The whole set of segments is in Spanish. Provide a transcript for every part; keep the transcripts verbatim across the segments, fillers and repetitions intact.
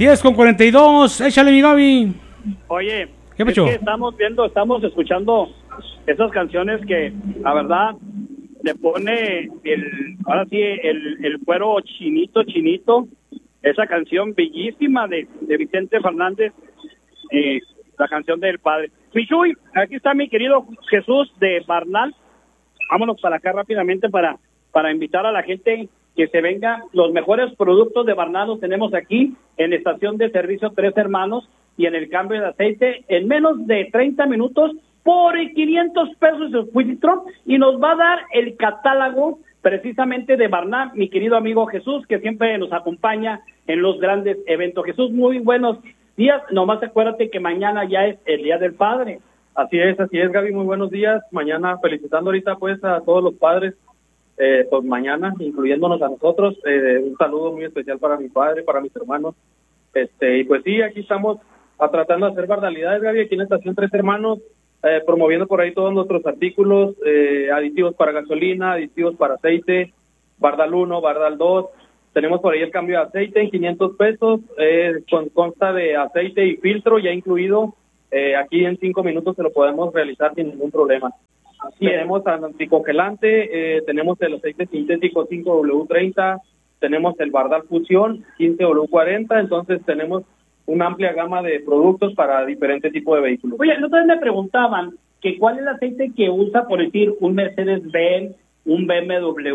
diez con cuarenta y dos, échale mi Gaby. Oye, ¿qué es pasó? que estamos viendo, estamos escuchando esas canciones que, la verdad, le pone el, ahora sí, el, el cuero chinito, chinito, esa canción bellísima de, de Vicente Fernández, eh, la canción del padre. Michuy, aquí está mi querido Jesús de Barnal. Vámonos para acá rápidamente para, para invitar a la gente que se venga. Los mejores productos de Barnal los tenemos aquí en la estación de servicio Tres Hermanos y en el cambio de aceite en menos de treinta minutos por quinientos pesos el Quiltron, y nos va a dar el catálogo precisamente de Barnal, mi querido amigo Jesús, que siempre nos acompaña en los grandes eventos. Jesús, muy buenos días. Nomás acuérdate que mañana ya es el Día del Padre. Así es, así es, Gaby, muy buenos días. Mañana, felicitando ahorita pues a todos los padres, eh, pues mañana, incluyéndonos a nosotros, eh, un saludo muy especial para mi padre, para mis hermanos. Este, y pues sí, aquí estamos a, tratando de hacer bardalidades, Gaby, aquí en la estación Tres Hermanos, eh, promoviendo por ahí todos nuestros artículos, eh, aditivos para gasolina, aditivos para aceite, Bardal uno, Bardal dos. Tenemos por ahí el cambio de aceite en quinientos pesos, eh, con, consta de aceite y filtro ya incluido. Eh, aquí en cinco minutos se lo podemos realizar sin ningún problema. Así tenemos anticongelante, eh, tenemos el aceite sintético cinco W treinta, tenemos el Bardal Fusión quince W cuarenta, entonces tenemos una amplia gama de productos para diferentes tipos de vehículos. Oye, la otra vez me preguntaban que cuál es el aceite que usa, por decir, un Mercedes-Benz, un B M W,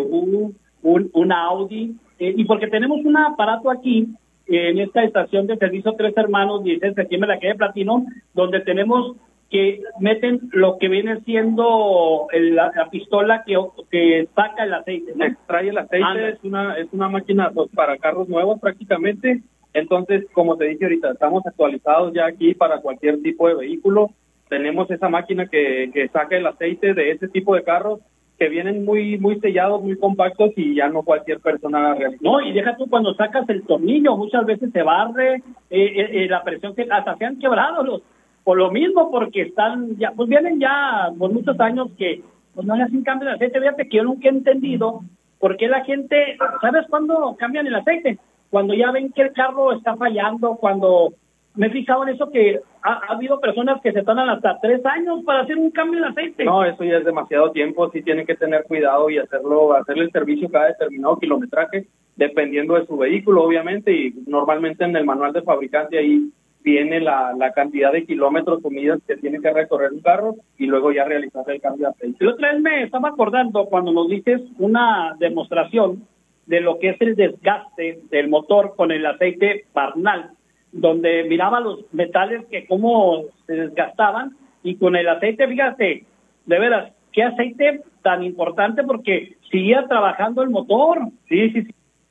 un, un Audi, eh, y porque tenemos un aparato aquí eh, en esta estación de servicio Tres Hermanos, dieciséis de septiembre, la calle Platino, donde tenemos que meten lo que viene siendo el, la, la pistola que, que saca el aceite, ¿no? Extrae el aceite. Anda. es una es una máquina pues, para carros nuevos prácticamente. Entonces, como te dije ahorita, estamos actualizados ya aquí para cualquier tipo de vehículo. Tenemos esa máquina que, que saca el aceite de ese tipo de carros que vienen muy muy sellados, muy compactos y ya no cualquier persona realiza. No, y deja tú cuando sacas el tornillo, muchas veces se barre, eh, eh, eh, la presión que hasta se han quebrado los, por lo mismo, porque están ya, pues vienen ya por muchos años que pues no le hacen cambio de aceite. Fíjate que yo nunca he entendido por qué la gente, ¿sabes cuándo cambian el aceite? Cuando ya ven que el carro está fallando, cuando me he fijado en eso que ha, ha habido personas que se tardan hasta tres años para hacer un cambio de aceite. No, eso ya es demasiado tiempo, sí tienen que tener cuidado y hacerlo, hacerle el servicio cada determinado kilometraje, dependiendo de su vehículo, obviamente, y normalmente en el manual de fabricante ahí viene la, la cantidad de kilómetros o millas que tiene que recorrer un carro y luego ya realizar el cambio de aceite. La otra vez me estaba acordando cuando nos dices una demostración de lo que es el desgaste del motor con el aceite Barnal, donde miraba los metales que cómo se desgastaban, y con el aceite, fíjate, de veras, qué aceite tan importante porque seguía trabajando el motor. Sí, sí, sí.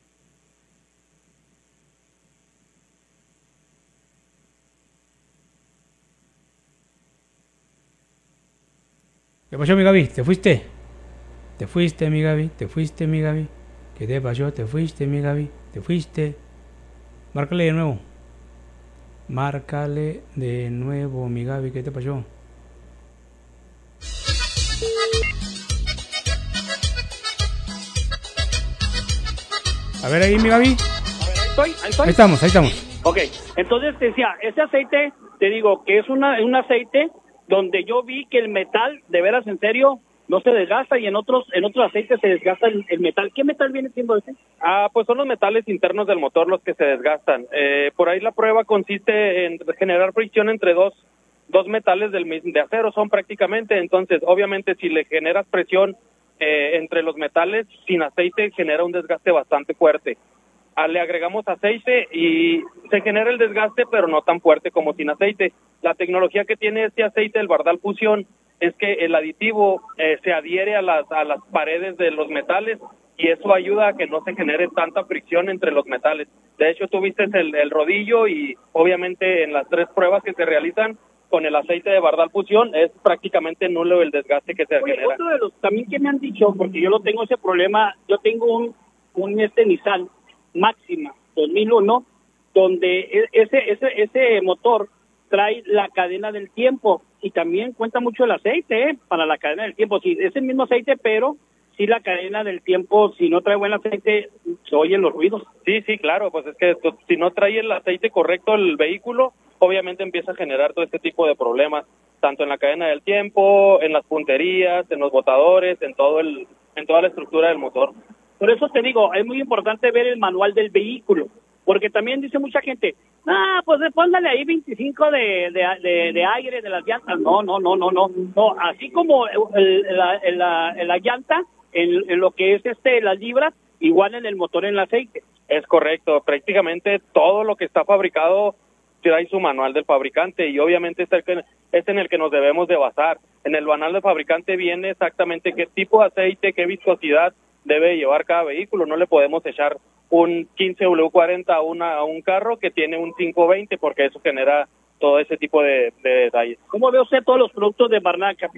¿Qué pasó, mi Gaby? ¿Te fuiste? ¿Te fuiste, mi Gaby? ¿Te fuiste, mi Gaby? ¿Qué te pasó? ¿Te fuiste, mi Gaby? ¿Te fuiste? Márcale de nuevo. Márcale de nuevo, mi Gaby. ¿Qué te pasó? A ver ahí, mi Gaby. A ver, ahí estoy, ahí estoy. Ahí estamos, ahí estamos. Ok, entonces te decía, ese aceite, te digo que es una, un aceite donde yo vi que el metal, de veras, en serio, no se desgasta, y en otros en otros aceites se desgasta el, el metal. ¿Qué metal viene siendo ese? Ah, pues son los metales internos del motor los que se desgastan. Eh, por ahí la prueba consiste en generar fricción entre dos dos metales del de acero, son prácticamente. Entonces, obviamente, si le generas presión eh, entre los metales sin aceite, genera un desgaste bastante fuerte. Ah, le agregamos aceite y se genera el desgaste, pero no tan fuerte como sin aceite. La tecnología que tiene este aceite, el Bardal Fusión, es que el aditivo eh, se adhiere a las a las paredes de los metales, y eso ayuda a que no se genere tanta fricción entre los metales. De hecho, tú viste el, el rodillo, y obviamente en las tres pruebas que se realizan con el aceite de Bardal Fusión es prácticamente nulo el desgaste que se Oye, genera. otro de los también que me han dicho, porque yo lo tengo ese problema, yo tengo un, un este Nissan Máxima dos mil uno, donde ese ese ese motor trae la cadena del tiempo, y también cuenta mucho el aceite, ¿eh? Para la cadena del tiempo. Sí, es el mismo aceite, pero sí la cadena del tiempo, si no trae buen aceite, se oyen los ruidos. Sí, sí, claro, pues es que esto, si no trae el aceite correcto el vehículo, obviamente empieza a generar todo este tipo de problemas, tanto en la cadena del tiempo, en las punterías, en los botadores, en todo el, en toda la estructura del motor. Por eso te digo, es muy importante ver el manual del vehículo, porque también dice mucha gente, ah, pues póngale ahí veinticinco de, de, de, de aire de las llantas. No, no, no, no, no, no, así como el, el, la, el, la, la llanta, en, en lo que es este las libras, igual en el motor, en el aceite. Es correcto, prácticamente todo lo que está fabricado trae su manual del fabricante y obviamente es, el que, es en el que nos debemos de basar. En el manual del fabricante viene exactamente qué tipo de aceite, qué viscosidad debe llevar cada vehículo. No le podemos echar un quince W cuarenta a, una, a un carro que tiene un cinco veinte porque eso genera todo ese tipo de, de detalles. ¿Cómo ve usted todos los productos de Barnard, Capi?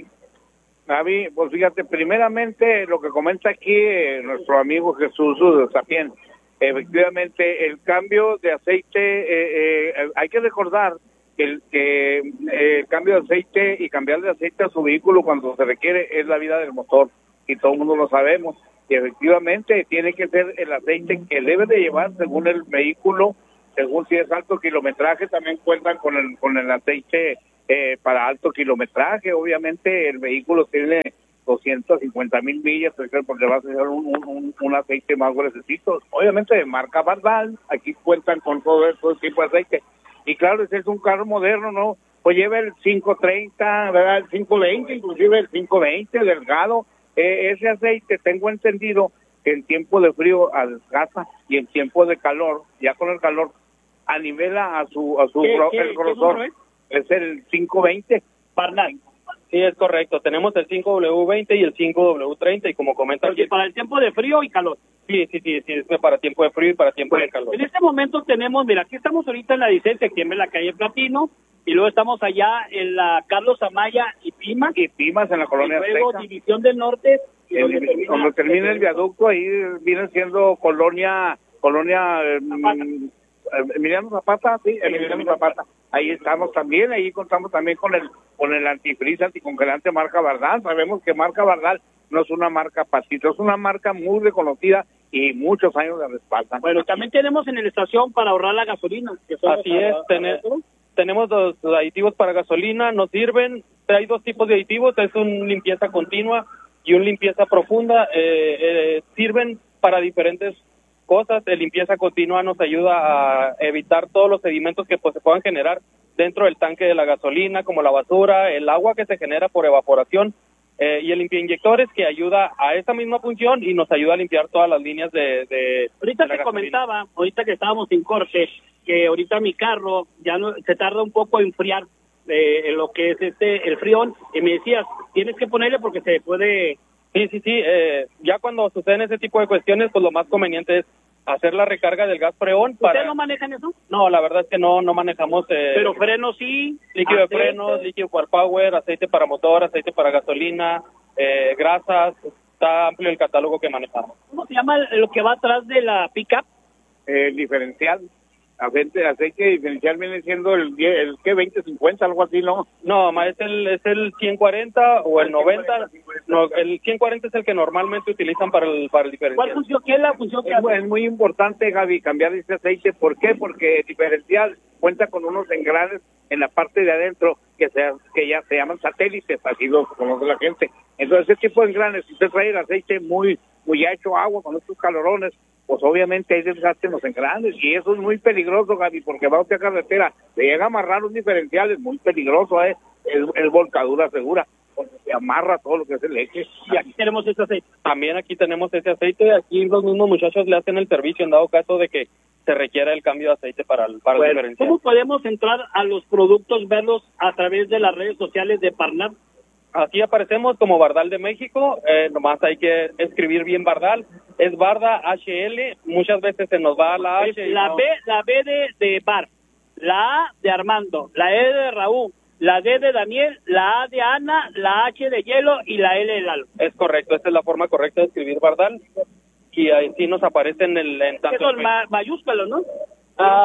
Gaby, pues fíjate, primeramente lo que comenta aquí eh, nuestro amigo Jesús uh, Sapien, efectivamente el cambio de aceite, eh, eh, hay que recordar que el, que, eh, el cambio de aceite y cambiar de aceite a su vehículo cuando se requiere es la vida del motor y todo el mundo lo sabemos y efectivamente tiene que ser el aceite que debe de llevar según el vehículo, según si es alto kilometraje también cuentan con el, con el aceite Eh, para alto kilometraje. Obviamente el vehículo tiene doscientas cincuenta mil millas, porque va a ser un, un, un aceite más gruesecito. Obviamente de marca Bardal, aquí cuentan con todo ese tipo de aceite. Y claro, ese es un carro moderno, ¿no? Pues lleva el cinco treinta, ¿verdad? El cinco veinte, inclusive el cinco veinte, delgado. Eh, ese aceite, tengo entendido que en tiempo de frío desgasta y en tiempo de calor, ya con el calor, anivela a su, a su ¿Qué, gro- qué, el grosor. ¿qué Es el cinco veinte. Barnard. Sí, es correcto. Tenemos el cinco W veinte y el cinco W treinta y como comenta Porque aquí, para el tiempo de frío y calor. sí, sí, sí, sí, es para tiempo de frío y para tiempo de calor. En este momento tenemos, mira, aquí estamos ahorita en la dieciséis de septiembre, en la calle Platino, y luego estamos allá en la Carlos Amaya y Pimas, Y Pimas en la y colonia luego Azteca. División del Norte, y En- donde termina, Cuando termina el viaducto, ahí viene siendo colonia, colonia eh, Zapata. mm, Emiliano Zapata, sí, Emiliano Zapata. Ahí estamos también, ahí contamos también con el con el antifreeze anticongelante marca Bardal. Sabemos que marca Bardal no es una marca patito, es una marca muy reconocida y muchos años de respaldo. Bueno, también tenemos en la estación para ahorrar la gasolina. Que son Así los- es, los- tener- los- tenemos dos aditivos para gasolina, nos sirven, hay dos tipos de aditivos, es un limpieza continua y un limpieza profunda, eh, eh, sirven para diferentes cosas. El limpieza continua nos ayuda a evitar todos los sedimentos que pues se puedan generar dentro del tanque de la gasolina, como la basura, el agua que se genera por evaporación, eh, y el limpiainyectores que ayuda a esa misma función y nos ayuda a limpiar todas las líneas de, de Ahorita de la te gasolina. comentaba, ahorita que estábamos sin corte, que ahorita mi carro ya no se tarda un poco a enfriar eh, en lo que es este el frión, y me decías, tienes que ponerle porque se puede. Sí, sí, sí, eh, ya cuando suceden ese tipo de cuestiones, pues lo más conveniente es hacer la recarga del gas freón para... ¿Ustedes no manejan eso? No, la verdad es que no no manejamos eh, Pero frenos sí. líquido de aceite. frenos, líquido para power, aceite para motor, aceite para gasolina, eh, grasas, está amplio el catálogo que manejamos. ¿Cómo se llama lo que va atrás de la pickup? El diferencial, aceite, aceite diferencial viene siendo el, die- el que veinte cincuenta, algo así, ¿no? No, ma, es el es el ciento cuarenta o el noventa. No, el ciento cuarenta es el que normalmente utilizan para el para el ¿Cuál diferencial. función? ¿Qué es la función que Es, hace? mu- es muy importante, Gaby, cambiar ese aceite. ¿Por qué? Porque el diferencial cuenta con unos engranes en la parte de adentro que se, que ya se llaman satélites, así lo conoce la gente. Entonces, ese tipo de engranes, si usted trae el aceite muy, muy ya hecho agua con estos calorones, pues obviamente hay desgaste en los engranes y eso es muy peligroso, Gaby, porque va a usted a carretera, le llega a amarrar un diferencial, es muy peligroso, ¿eh? Es, es volcadura segura, porque se amarra todo lo que es el eje. Y aquí tenemos este aceite. También aquí tenemos ese aceite, aquí los mismos muchachos le hacen el servicio en dado caso de que se requiera el cambio de aceite para el, para Bueno, el diferencial. ¿cómo podemos entrar a los productos, verlos a través de las redes sociales de Barnard? Aquí aparecemos como Bardal de México, eh, nomás hay que escribir bien Bardal, es Barda H L, muchas veces se nos va la H. y La no- B, la B de, de Bar, la A de Armando, la E de Raúl, la D de Daniel, la A de Ana, la H de Hielo y la L de Lalo. Es correcto, esta es la forma correcta de escribir Bardal, y ahí sí nos aparece en el... En Que tanto son en- ma- mayúsculos, ¿no? Ah,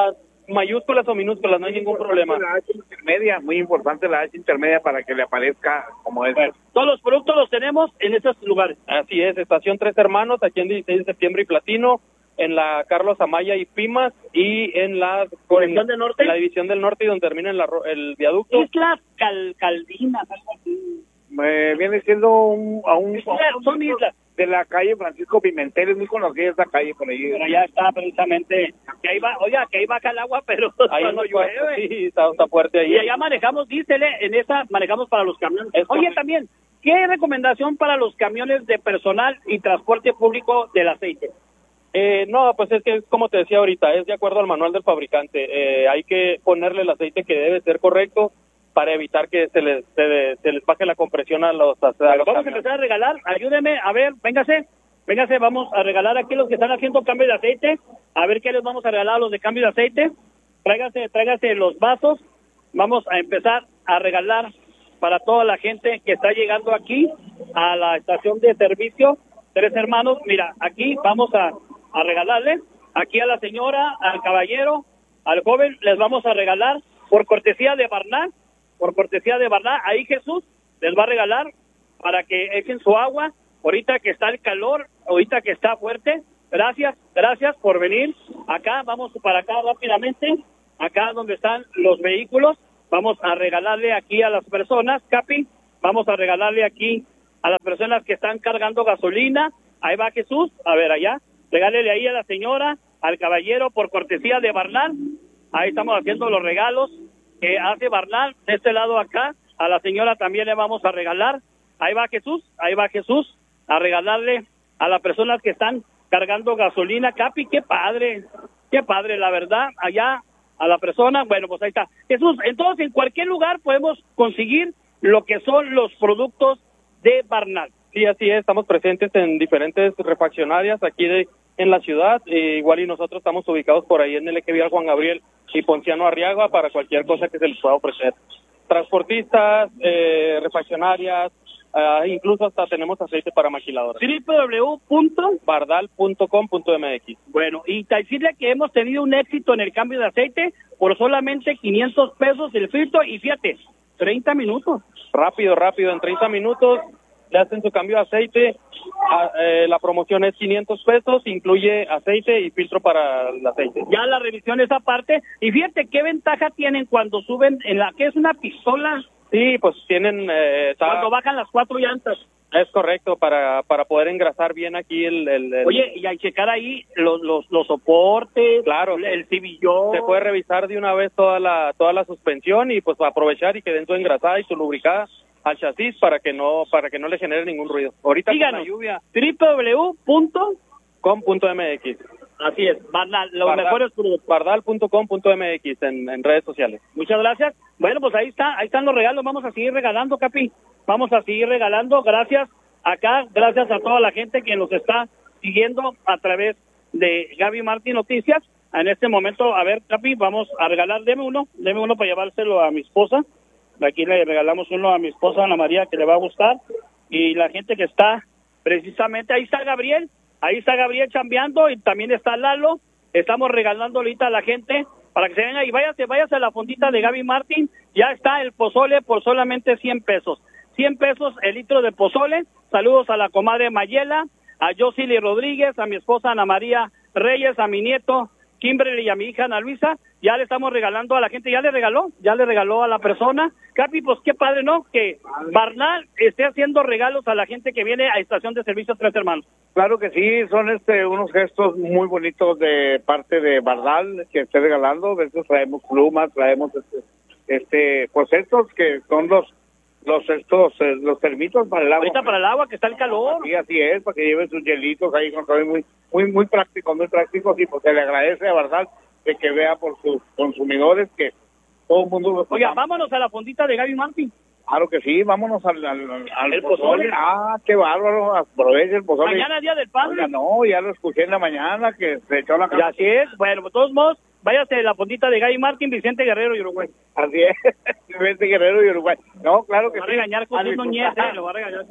mayúsculas o minúsculas, no hay ningún problema. La H intermedia, muy importante la H intermedia para que le aparezca como es. Bueno, todos los productos los tenemos en esos lugares. Así es, Estación Tres Hermanos, aquí en dieciséis de septiembre y Platino, en la Carlos Amaya y Pimas, y en la División del Norte. la División del Norte, y donde termina el, arro- el viaducto. Islas Cal Caldinas, algo así. Me viene siendo un, a un, Islas, son islas. de la calle Francisco Pimentel, es muy conocida esta calle por ahí. Pero ya está precisamente, que ahí va, oiga, que ahí baja el agua, pero Ahí cuando no llueve. sí, está, está fuerte ahí. Y allá manejamos diésel, ¿eh? En esa manejamos para los camiones. Es Oye, correcto. también, ¿qué recomendación para los camiones de personal y transporte público del aceite? Eh, no, pues es que es como te decía ahorita, es de acuerdo al manual del fabricante. Eh, hay que ponerle el aceite que debe ser correcto para evitar que se les se, se les baje la compresión a los, a los Vamos a camiones. empezar a regalar, ayúdeme, a ver, véngase, véngase, vamos a regalar aquí los que están haciendo cambio de aceite, a ver qué les vamos a regalar a los de cambio de aceite, tráigase, tráigase los vasos, vamos a empezar a regalar para toda la gente que está llegando aquí a la estación de servicio Tres Hermanos. Mira, aquí vamos a, a regalarle, aquí a la señora, al caballero, al joven, les vamos a regalar por cortesía de Barnal, por cortesía de Barnal, ahí Jesús les va a regalar para que echen su agua, ahorita que está el calor, ahorita que está fuerte. Gracias, gracias por venir. Acá, vamos para acá rápidamente, acá donde están los vehículos, vamos a regalarle aquí a las personas, Capi, vamos a regalarle aquí a las personas que están cargando gasolina. Ahí va Jesús, a ver allá, regálele ahí a la señora, al caballero por cortesía de Barnal. Ahí estamos haciendo los regalos que hace Barnal, de este lado acá, a la señora también le vamos a regalar. Ahí va Jesús, ahí va Jesús, a regalarle a las personas que están cargando gasolina. Capi, qué padre, qué padre, la verdad, allá a la persona, bueno, pues ahí está. Jesús, entonces en cualquier lugar podemos conseguir lo que son los productos de Barnal. Sí, así es, estamos presentes en diferentes refaccionarias aquí de, en la ciudad, eh, igual y nosotros estamos ubicados por ahí en el Eje Vial Juan Gabriel y Ponciano Arriaga para cualquier cosa que se les pueda ofrecer. Transportistas, eh, refaccionarias, uh, incluso hasta tenemos aceite para maquiladoras. doble u doble u doble u punto bardal punto com punto m x. Bueno, y decirle que hemos tenido un éxito en el cambio de aceite por solamente quinientos pesos el filtro, y fíjate, treinta minutos. Rápido, rápido, en treinta minutos le hacen su cambio de aceite. A, eh, la promoción es quinientos pesos, incluye aceite y filtro para el aceite. Ya la revisión es aparte, y fíjate qué ventaja tienen cuando suben en la que es una pistola. Sí, pues tienen... Eh, está, cuando bajan las cuatro llantas. Es correcto, para para poder engrasar bien aquí el... el, el Oye, y al checar ahí los los, los soportes, claro, el cibillón. Se puede revisar de una vez toda la toda la suspensión y pues aprovechar y que den su engrasada y su lubricada al chasis para que no para que no le genere ningún ruido. Ahorita Díganos, con la lluvia... doble u doble u doble u punto com punto m x. Así es, Bardal, los Bardal, mejores productos. bardal punto com punto m x en, en redes sociales. Muchas gracias. Bueno, pues ahí está, ahí están los regalos. Vamos a seguir regalando, Capi. Vamos a seguir regalando. Gracias acá, gracias a toda la gente que nos está siguiendo a través de Gaby Martín Noticias. En este momento, a ver, Capi, vamos a regalar, deme uno, deme uno para llevárselo a mi esposa. Aquí le regalamos uno a mi esposa Ana María, que le va a gustar. Y la gente que está precisamente, ahí está Gabriel, ahí está Gabriel chambeando, y también está Lalo. Estamos regalando ahorita a la gente para que se venga y váyase, váyase a la fondita de Gaby Martín. Ya está el pozole por solamente cien pesos. cien pesos el litro de pozole. Saludos a la comadre Mayela, a Josily Rodríguez, a mi esposa Ana María Reyes, a mi nieto Kimberly y a mi hija Ana Luisa. Ya le estamos regalando a la gente, ya le regaló, ya le regaló a la persona. Capi, pues qué padre, ¿no? Que Barnal esté haciendo regalos a la gente que viene a Estación de Servicio Tres Hermanos. Claro que sí, son este unos gestos muy bonitos de parte de Bardal que esté regalando. De estos traemos plumas, traemos este, este pues estos que son los los estos eh, los termitos para el agua. Ahorita para el agua, que está el calor. Sí, así es, para que lleven sus hielitos ahí, con todo muy muy muy práctico, muy práctico. Sí, pues se le agradece a Bardal de que vea por sus consumidores que todo el mundo lo... Oiga, vámonos a la fondita de Gaby Martín. Claro que sí, vámonos al, al, al ¿El pozole? Ah, qué bárbaro, aproveche el pozole. Mañana Día del Padre. Oiga, no, ya lo escuché en la mañana que se echó la Y cara. así es, bueno, de todos modos, váyase a la fondita de Gaby Martín, Vicente Guerrero y Uruguay. Así es, Vicente Guerrero y Uruguay. No, claro que Lo va sí. a regañar con un Núñez, eh, lo va a regañar.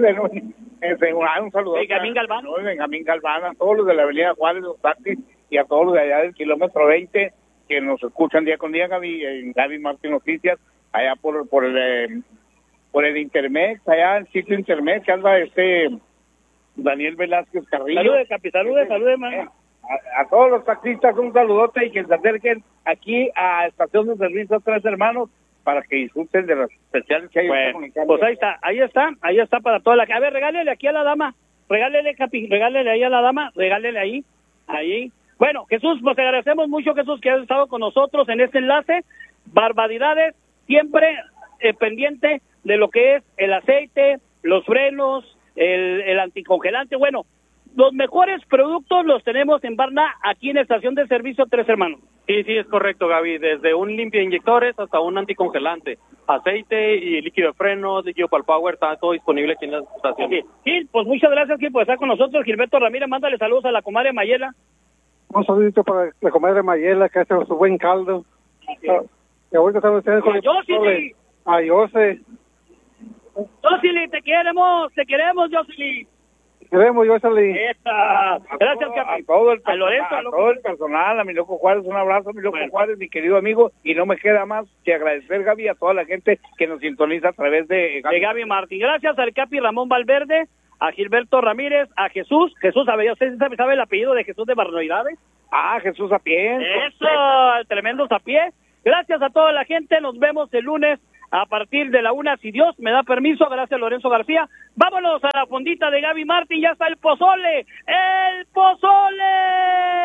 Un saludo. Benjamín Galván. No, Benjamín Galván, a todos los de la Avenida Juárez, los taxis, y a todos los de allá del kilómetro veinte, que nos escuchan día con día, Gaby, en Gaby Martín Noticias, allá por, por el eh, por el Intermex, allá el sitio Intermex, que anda este Daniel Velázquez Carrillo. Salude, Capi, salude, salude, man. Eh, A, a todos los taxistas un saludote y que se acerquen aquí a Estación de Servicio Tres Hermanos para que disfruten de las especiales que hay. Bueno, pues ahí está, ahí está, ahí está para toda la... A ver, regálele aquí a la dama, regálele, Capi, regálele ahí a la dama, regálele ahí, ahí. Bueno, Jesús, pues te agradecemos mucho, Jesús, que has estado con nosotros en este enlace. Barbaridades, siempre eh, pendiente de lo que es el aceite, los frenos, el, el anticongelante, bueno... Los mejores productos los tenemos en Barna, aquí en Estación de Servicio Tres Hermanos. Sí, sí, es correcto, Gaby. Desde un limpia inyectores hasta un anticongelante. Aceite y líquido de frenos, líquido para el power, está todo disponible aquí en la estación. Sí, Gil, pues muchas gracias, Gil, por estar con nosotros. Gilberto Ramírez, mándale saludos a la comadre Mayela. Un saludito para la comadre Mayela, que hace su buen caldo. Sí. Ah, y ahorita estamos haciendo con A Yosili. A Yose. Yosili, te queremos, te queremos, Yosili. Queremos, Yoseli. Esta. Gracias, a, Capi. a todo el A Lorenzo, personal, a loco. todo el personal, a mi loco Juárez, un abrazo, mi loco Bueno. Juárez, mi querido amigo, y no me queda más que agradecer, Gaby, a toda la gente que nos sintoniza a través de De Gaby Martín. Gracias al Capi Ramón Valverde, a Gilberto Ramírez, a Jesús. Jesús, ¿sabe, ¿usted sabe, sabe el apellido de Jesús de Barnoidades? Ah, Jesús Sapienza. Eso, el tremendo Sapié. Gracias a toda la gente, nos vemos el lunes a partir de la una, si Dios me da permiso. Gracias, Lorenzo García. Vámonos a la fondita de Gaby Martín, ya está el pozole, el pozole.